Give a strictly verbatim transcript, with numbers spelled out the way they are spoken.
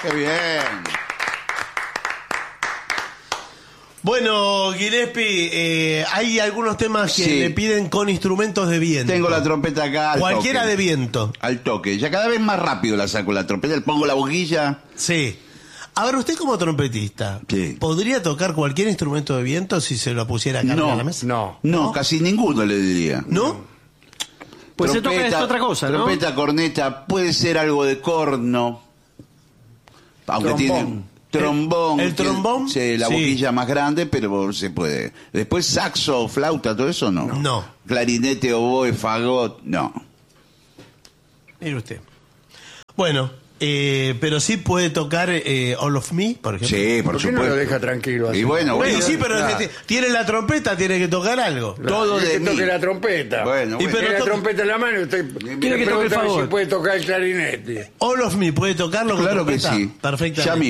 Qué bien. Bueno, Gillespie, eh, hay algunos temas que Sí. le piden con instrumentos de viento. Tengo la trompeta acá al Cualquiera toque. de viento. Al toque. Ya cada vez más rápido la saco la trompeta, le pongo la boquilla. Sí. Ahora, usted como trompetista, Sí. ¿podría tocar cualquier instrumento de viento si se lo pusiera acá No. a la mesa? No. No, ¿No? casi ninguno le diría. ¿No? Pues se toca esta otra cosa, ¿no? Trompeta, corneta, puede ser algo de corno. Aunque Trombón. tiene trombón. ¿El- el que- trombón? Sí, la Sí. boquilla más grande, pero se puede. Después saxo, flauta, todo eso no. No. Clarinete, oboe, fagot, no. Mire usted. Bueno, eh, pero sí puede tocar eh, All of Me, por ejemplo. Sí, por, ¿Por qué no supuesto. lo deja tranquilo así? Y bueno, Bueno, bueno. sí, pero Claro. t- tiene la trompeta, tiene que tocar algo. todo Y de que mí. toque la trompeta. Bueno, Y bueno. pero Tiene la to- trompeta en la mano y usted Tiene tiene que que tocar el preguntar fagot. si puede tocar el clarinete. All of Me, ¿puede tocarlo con Claro que trompeta? sí. Perfectamente. Ya